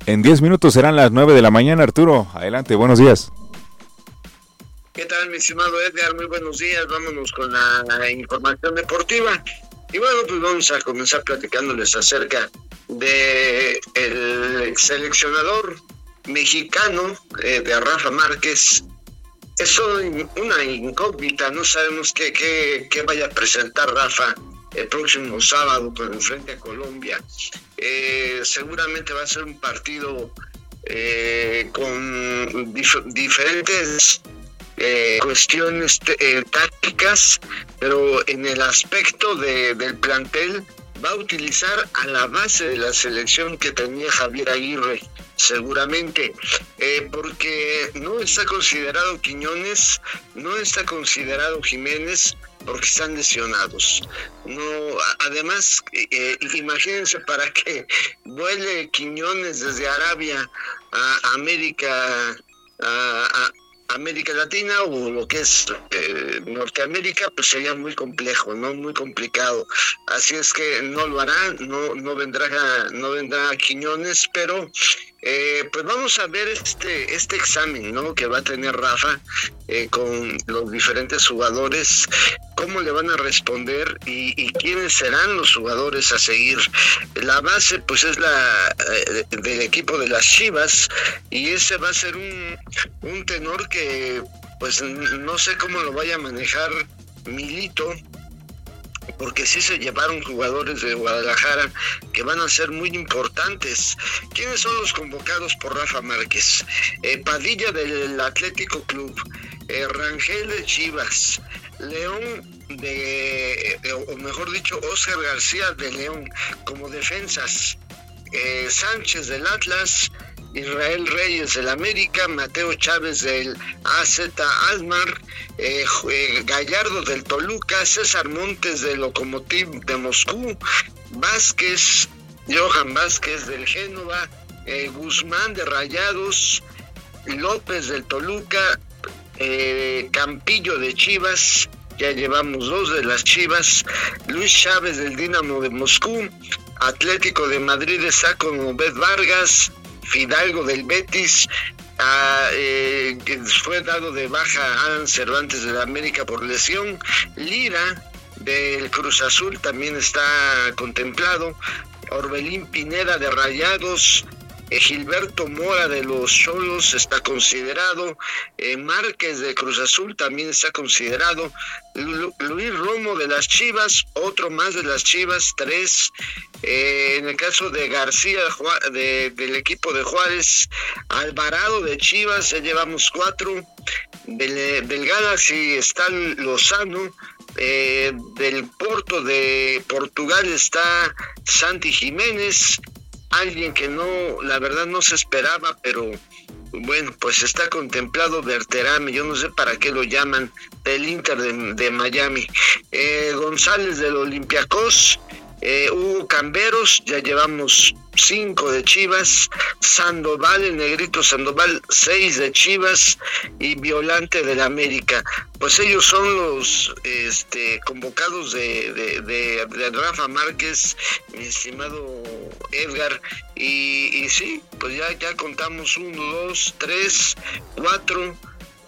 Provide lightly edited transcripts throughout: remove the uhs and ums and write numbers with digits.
En 10 minutos serán las 9 de la mañana, Arturo. Adelante, buenos días. ¿Qué tal, mi estimado Edgar? Muy buenos días. Vámonos con la información deportiva. Y bueno, pues vamos a comenzar platicándoles acerca de el seleccionador mexicano de Rafa Márquez. Es una incógnita, no sabemos qué vaya a presentar Rafa el próximo sábado frente a Colombia. Seguramente va a ser un partido con diferentes cuestiones tácticas, pero en el aspecto del plantel va a utilizar a la base de la selección que tenía Javier Aguirre, seguramente, porque no está considerado Quiñones, no está considerado Jiménez, porque están lesionados. No, además, imagínense para que vuele Quiñones desde Arabia a América, a América Latina o lo que es Norteamérica, pues sería muy complejo, no muy complicado. Así es que no lo hará, no vendrá Quiñones, pero pues vamos a ver este examen, ¿no?, que va a tener Rafa con los diferentes jugadores, cómo le van a responder y quiénes serán los jugadores a seguir. La base pues es la del equipo de las Chivas, y ese va a ser un tenor que pues no sé cómo lo vaya a manejar Milito, porque sí se llevaron jugadores de Guadalajara que van a ser muy importantes. ¿Quiénes son los convocados por Rafa Márquez? Padilla del Atlético Club, Rangel de Chivas, León o mejor dicho, Óscar García de León como defensas, Sánchez del Atlas, Israel Reyes del América, Mateo Chávez del AZ Almar, Gallardo del Toluca, César Montes del Lokomotiv de Moscú, Johan Vázquez del Génova, Guzmán de Rayados, López del Toluca, Campillo de Chivas, ya llevamos 2 de las Chivas, Luis Chávez del Dinamo de Moscú, Atlético de Madrid está con Obed Vargas, Fidalgo del Betis, que fue dado de baja Alan Cervantes de la América por lesión, Lira del Cruz Azul también está contemplado, Orbelín Pineda de Rayados, Gilberto Mora de los Xolos está considerado, Márquez de Cruz Azul también está considerado, Luis Romo de las Chivas, otro más de las Chivas, 3, en el caso de García del equipo de Juárez, Alvarado de Chivas, ya llevamos 4, del Galaxy está Lozano, del Porto de Portugal está Santi Jiménez, alguien que la verdad no se esperaba, pero bueno, pues está contemplado Berterame, yo no sé para qué lo llaman, del Inter de Miami, González del Olympiacos, Hugo Camberos, ya llevamos 5 de Chivas, Sandoval, el negrito Sandoval, 6 de Chivas, y Violante del América. Pues ellos son los convocados de Rafa Márquez, mi estimado Edgar, y sí, pues ya contamos 1, 2, 3, 4,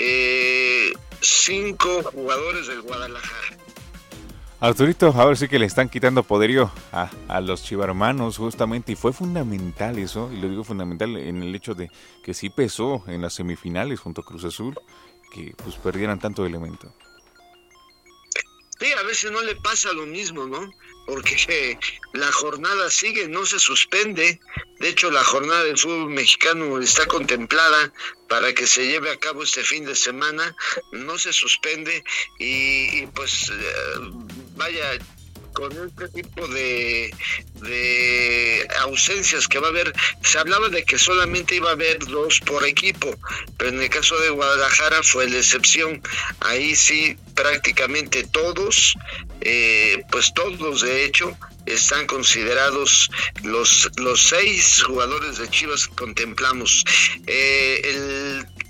5 jugadores del Guadalajara. Arturito, ahora sí que le están quitando poderío a los chivarmanos justamente, y fue fundamental eso, y lo digo fundamental en el hecho de que sí pesó en las semifinales junto a Cruz Azul, que pues perdieran tanto elemento. Sí, a veces no le pasa lo mismo, ¿no? Porque la jornada sigue, no se suspende. De hecho, la jornada del fútbol mexicano está contemplada para que se lleve a cabo este fin de semana, no se suspende, y pues vaya, con este tipo de ausencias que va a haber, se hablaba de que solamente iba a haber 2 por equipo, pero en el caso de Guadalajara fue la excepción. Ahí sí, prácticamente todos, pues todos de hecho, están considerados los 6 jugadores de Chivas que contemplamos.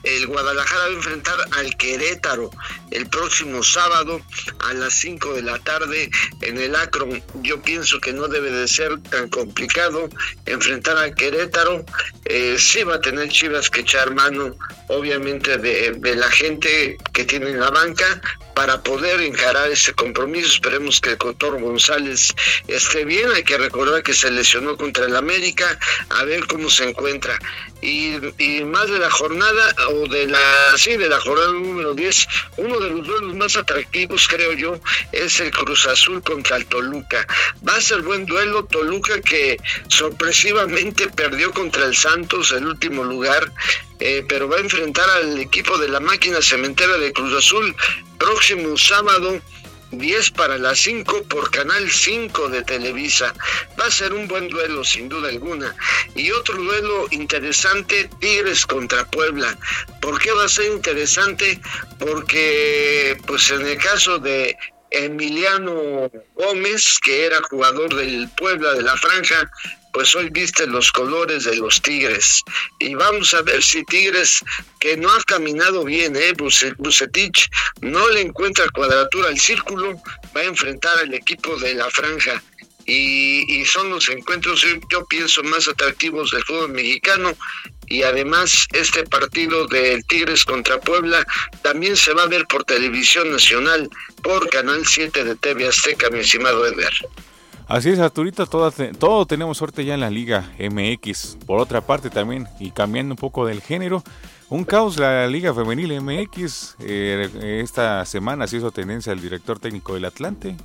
el Guadalajara va a enfrentar al Querétaro el próximo sábado a las 5 de la tarde en el Akron. Yo pienso que no debe de ser tan complicado enfrentar al Querétaro. Sí va a tener Chivas que echar mano, obviamente, de la gente que tiene en la banca para poder encarar ese compromiso. Esperemos que el Cotor González esté bien. Hay que recordar que se lesionó contra el América, a ver cómo se encuentra. Y más de la jornada, o de la jornada número 10, uno de los duelos más atractivos, creo yo, es el Cruz Azul contra el Toluca. Va a ser buen duelo. Toluca, que sorpresivamente perdió contra el Santos, el último lugar, pero va a enfrentar al equipo de la máquina cementera de Cruz Azul próximo sábado 10 para las 5 por Canal 5 de Televisa. Va a ser un buen duelo sin duda alguna. Y otro duelo interesante, Tigres contra Puebla. ¿Por qué va a ser interesante? Porque pues en el caso de Emiliano Gómez, que era jugador del Puebla de la Franja, pues hoy viste los colores de los Tigres. Y vamos a ver si Tigres, que no ha caminado bien, Vucetich no le encuentra cuadratura al círculo, va a enfrentar al equipo de la Franja. Y son los encuentros, yo pienso, más atractivos del fútbol mexicano. Y además este partido del Tigres contra Puebla también se va a ver por televisión nacional, por Canal 7 de TV Azteca, mi estimado Edgar. Así es, Arturito, todo tenemos suerte ya en la Liga MX. Por otra parte también, y cambiando un poco del género, un caos la Liga Femenil MX. Esta semana se hizo tendencia el director técnico del Atlante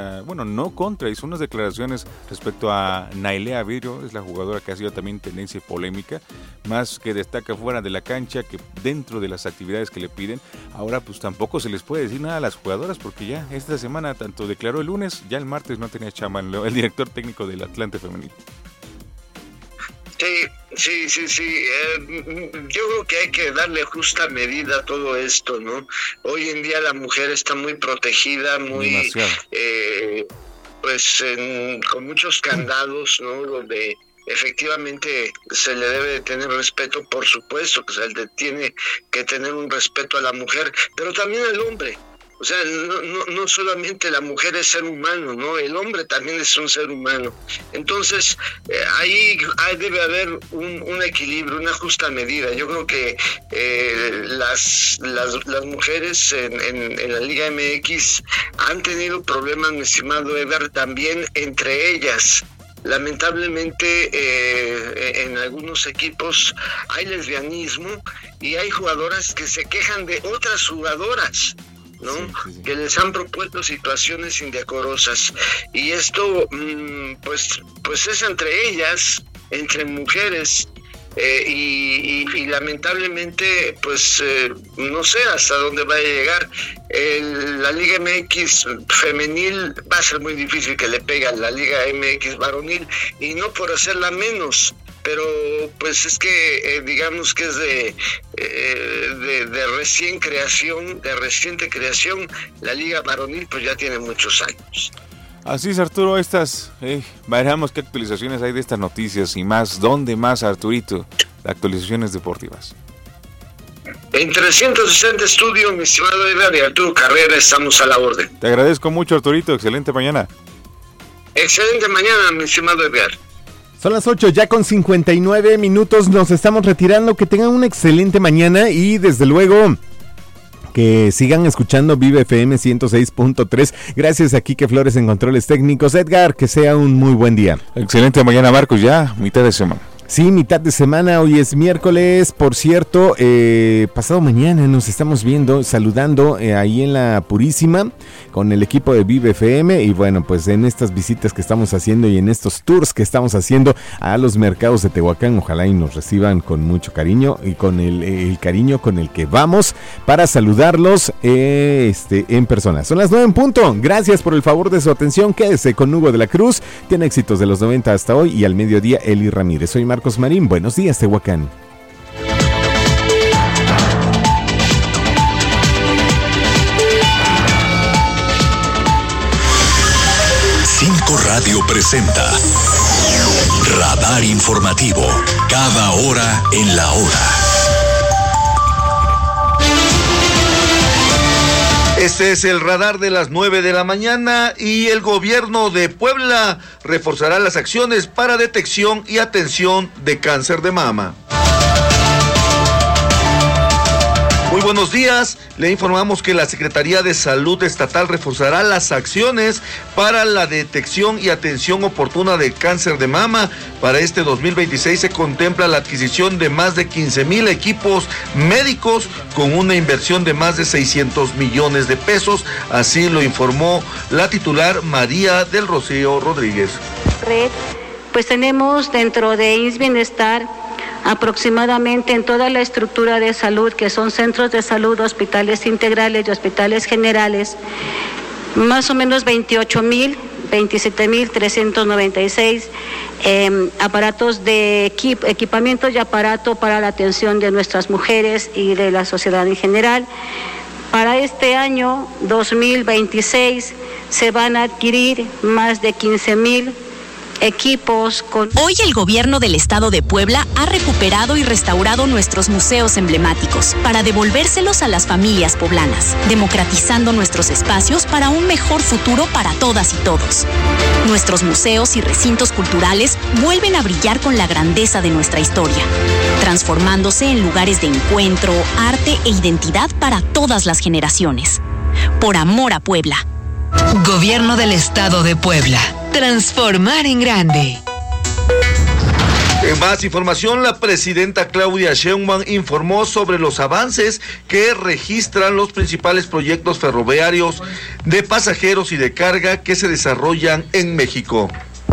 hizo unas declaraciones respecto a Nailea Vidrio, es la jugadora que ha sido también tendencia y polémica, más que destaca fuera de la cancha que dentro de las actividades que le piden. Ahora pues tampoco se les puede decir nada a las jugadoras, porque ya esta semana tanto declaró el lunes, ya el martes no tenía chamba el director técnico del Atlante Femenil. Sí. Yo creo que hay que darle justa medida a todo esto, ¿no? Hoy en día la mujer está muy protegida, muy con muchos candados, ¿no? Donde efectivamente se le debe de tener respeto, por supuesto que se le tiene que tener un respeto a la mujer, pero también al hombre. O sea, no solamente la mujer es ser humano, ¿no? El hombre también es un ser humano. Entonces, ahí debe haber un equilibrio, una justa medida. Yo creo que las mujeres en la Liga MX han tenido problemas, mi estimado Edgar, también entre ellas. Lamentablemente en algunos equipos hay lesbianismo y hay jugadoras que se quejan de otras jugadoras, ¿no? Sí. Que les han propuesto situaciones indecorosas, y esto pues es entre ellas, entre mujeres, y lamentablemente pues no sé hasta dónde vaya a llegar. La Liga MX femenil va a ser muy difícil que le pegue a la Liga MX varonil, y no por hacerla menos, pero pues es que digamos que es de reciente creación. La Liga varonil pues ya tiene muchos años. Así es, Arturo, veremos qué actualizaciones hay de estas noticias y más. ¿Dónde más, Arturito? Actualizaciones deportivas. En 360 Estudio, mi estimado Edgar, y Arturo Carrera, estamos a la orden. Te agradezco mucho, Arturito. Excelente mañana. Excelente mañana, mi estimado Edgar. Son las 8 ya con 59 minutos, nos estamos retirando. Que tengan una excelente mañana y desde luego que sigan escuchando Vive FM 106.3. Gracias a Quique Flores en controles técnicos. Edgar, que sea un muy buen día. Excelente mañana, Marcos, ya mitad de semana. Sí, mitad de semana, hoy es miércoles, por cierto, pasado mañana nos estamos viendo, saludando ahí en la Purísima con el equipo de Vive FM, y bueno, pues en estas visitas que estamos haciendo y en estos tours que estamos haciendo a los mercados de Tehuacán, ojalá y nos reciban con mucho cariño y con el cariño con el que vamos para saludarlos en persona. Son las 9 en punto, gracias por el favor de su atención, quédese con Hugo de la Cruz, tiene éxitos de los 90 hasta hoy, y al mediodía Eli Ramírez. Soy Marcos Marín, buenos días, Tehuacán. Cinco Radio presenta Radar Informativo, cada hora en la hora. Este es el radar de las 9 de la mañana y el gobierno de Puebla reforzará las acciones para detección y atención de cáncer de mama. Muy buenos días, le informamos que la Secretaría de Salud Estatal reforzará las acciones para la detección y atención oportuna de cáncer de mama. Para este 2026 se contempla la adquisición de más de 15,000 equipos médicos con una inversión de más de 600 millones de pesos, así lo informó la titular María del Rocío Rodríguez. Pues tenemos dentro de IMSS Bienestar aproximadamente en toda la estructura de salud, que son centros de salud, hospitales integrales y hospitales generales, más o menos 27.396 aparatos de equipamientos y aparato para la atención de nuestras mujeres y de la sociedad en general. Para este año 2026 se van a adquirir más de 15,000 equipos con... Hoy el gobierno del estado de Puebla ha recuperado y restaurado nuestros museos emblemáticos para devolvérselos a las familias poblanas, democratizando nuestros espacios para un mejor futuro para todas y todos. Nuestros museos y recintos culturales vuelven a brillar con la grandeza de nuestra historia, transformándose en lugares de encuentro, arte e identidad para todas las generaciones. Por amor a Puebla. Gobierno del Estado de Puebla. Transformar en grande. En más información, la presidenta Claudia Sheinbaum informó sobre los avances que registran los principales proyectos ferroviarios de pasajeros y de carga que se desarrollan en México.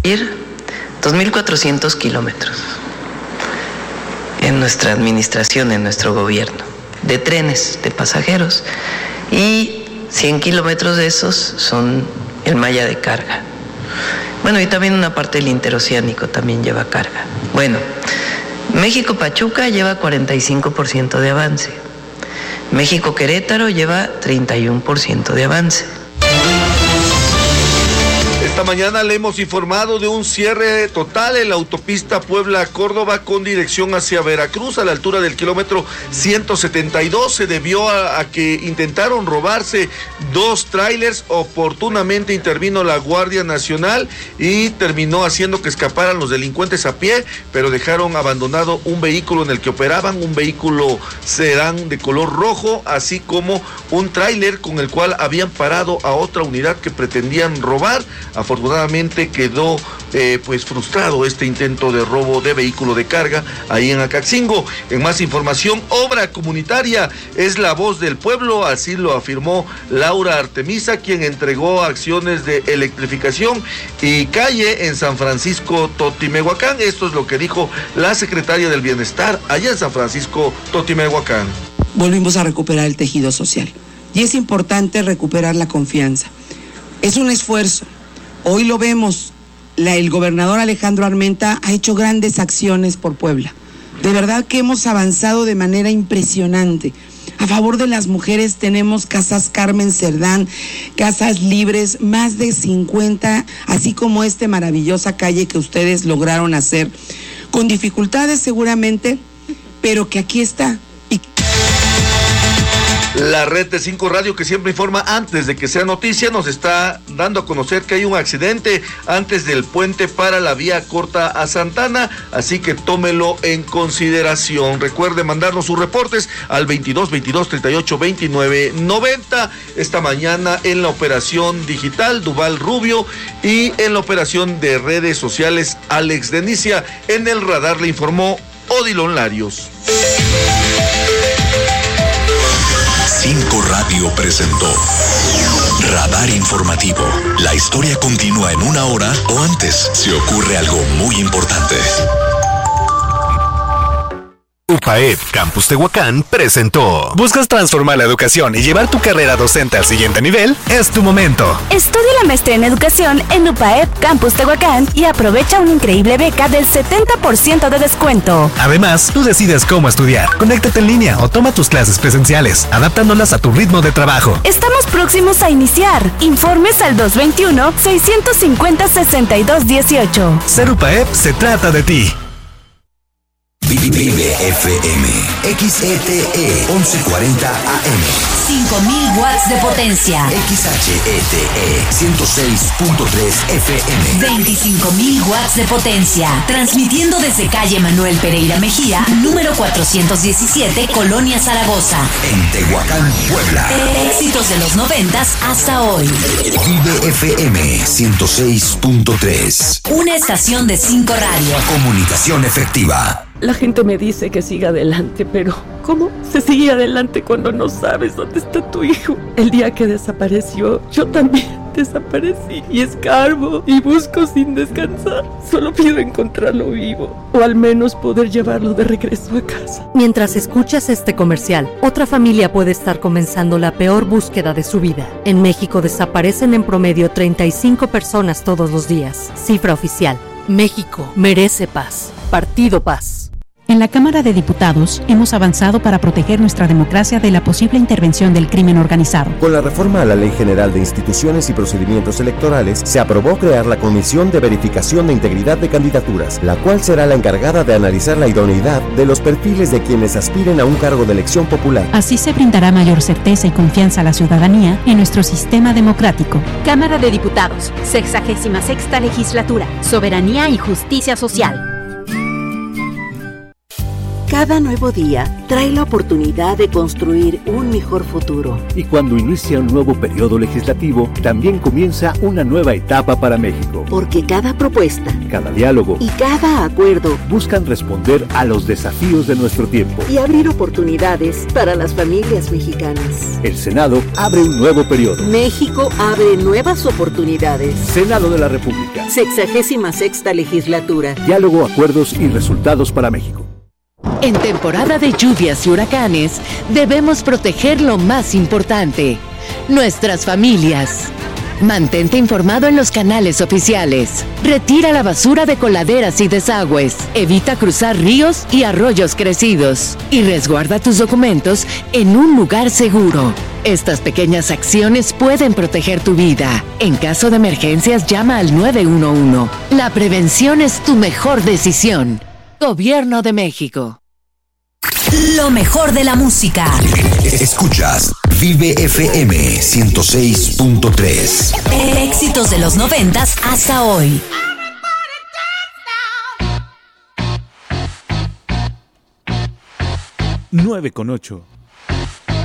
2.400 kilómetros en nuestra administración, en nuestro gobierno, de trenes de pasajeros, y 100 kilómetros de esos son el malla de carga. Bueno, y también una parte del interoceánico también lleva carga. Bueno, México-Pachuca lleva 45% de avance. México-Querétaro lleva 31% de avance. Esta mañana le hemos informado de un cierre total en la autopista Puebla-Córdoba con dirección hacia Veracruz a la altura del kilómetro 172. Se debió a que intentaron robarse 2 tráilers. Oportunamente intervino la Guardia Nacional y terminó haciendo que escaparan los delincuentes a pie, pero dejaron abandonado un vehículo en el que operaban, un vehículo sedán de color rojo, así como un tráiler con el cual habían parado a otra unidad que pretendían robar. Afortunadamente quedó pues frustrado este intento de robo de vehículo de carga ahí en Acaxingo. En más información, obra comunitaria es la voz del pueblo, así lo afirmó Laura Artemisa, quien entregó acciones de electrificación y calle en San Francisco Totimehuacán. Esto es lo que dijo la secretaria del Bienestar allá en San Francisco Totimehuacán. Volvimos a recuperar el tejido social y es importante recuperar la confianza. Es un esfuerzo. Hoy lo vemos, el gobernador Alejandro Armenta ha hecho grandes acciones por Puebla. De verdad que hemos avanzado de manera impresionante. A favor de las mujeres tenemos Casas Carmen Cerdán, Casas Libres, más de 50, así como maravillosa calle que ustedes lograron hacer, con dificultades seguramente, pero que aquí está. La red de 5 Radio, que siempre informa antes de que sea noticia, nos está dando a conocer que hay un accidente antes del puente para la vía corta a Santana, así que tómelo en consideración. Recuerde mandarnos sus reportes al 22-38-29-90. Esta mañana en la operación digital, Duval Rubio, y en la operación de redes sociales, Alex Denicia. En el radar le informó Odilon Larios. 5 Radio presentó Radar Informativo. La historia continúa en 1 hora o antes si ocurre algo muy importante. UPAEP Campus Tehuacán presentó. ¿Buscas transformar la educación y llevar tu carrera docente al siguiente nivel? Es tu momento. Estudia la maestría en educación en UPAEP Campus Tehuacán y aprovecha una increíble beca del 70% de descuento. Además, tú decides cómo estudiar. Conéctate en línea o toma tus clases presenciales, adaptándolas a tu ritmo de trabajo. Estamos próximos a iniciar. Informes al 221-650-6218. Ser UPAEP se trata de ti. Vive FM, XETE 1140 AM. 5000 watts de potencia. XHETE 106.3 FM. 25,000 watts de potencia. Transmitiendo desde calle Manuel Pereira Mejía, número 417, Colonia Zaragoza. En Tehuacán, Puebla. Éxitos de los 90s hasta hoy. Vive FM 106.3. Una estación de 5 Radio. Comunicación efectiva. La gente me dice que siga adelante, pero ¿cómo se sigue adelante cuando no sabes dónde está tu hijo? El día que desapareció, yo también desaparecí y escarbo y busco sin descansar. Solo pido encontrarlo vivo o al menos poder llevarlo de regreso a casa. Mientras escuchas este comercial, otra familia puede estar comenzando la peor búsqueda de su vida. En México desaparecen en promedio 35 personas todos los días. Cifra oficial. México merece paz. Partido Paz. En la Cámara de Diputados hemos avanzado para proteger nuestra democracia de la posible intervención del crimen organizado. Con la reforma a la Ley General de Instituciones y Procedimientos Electorales, se aprobó crear la Comisión de Verificación de Integridad de Candidaturas, la cual será la encargada de analizar la idoneidad de los perfiles de quienes aspiren a un cargo de elección popular. Así se brindará mayor certeza y confianza a la ciudadanía en nuestro sistema democrático. Cámara de Diputados, 66ª Legislatura, Soberanía y Justicia Social. Cada nuevo día trae la oportunidad de construir un mejor futuro. Y cuando inicia un nuevo periodo legislativo, también comienza una nueva etapa para México. Porque cada propuesta, cada diálogo y cada acuerdo buscan responder a los desafíos de nuestro tiempo y abrir oportunidades para las familias mexicanas. El Senado abre un nuevo periodo. México abre nuevas oportunidades. Senado de la República. 66ª Legislatura. Diálogo, acuerdos y resultados para México. En temporada de lluvias y huracanes, debemos proteger lo más importante, nuestras familias. Mantente informado en los canales oficiales. Retira la basura de coladeras y desagües. Evita cruzar ríos y arroyos crecidos. Y resguarda tus documentos en un lugar seguro. Estas pequeñas acciones pueden proteger tu vida. En caso de emergencias, llama al 911. La prevención es tu mejor decisión. Gobierno de México. Lo mejor de la música. Escuchas Vive FM 106.3. Éxitos de los 90s hasta hoy. 9:08.